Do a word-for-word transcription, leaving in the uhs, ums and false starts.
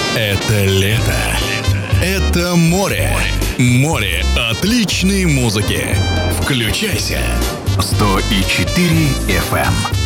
Это лето. Это море. Море отличной музыки. Включайся. сто четыре эф эм.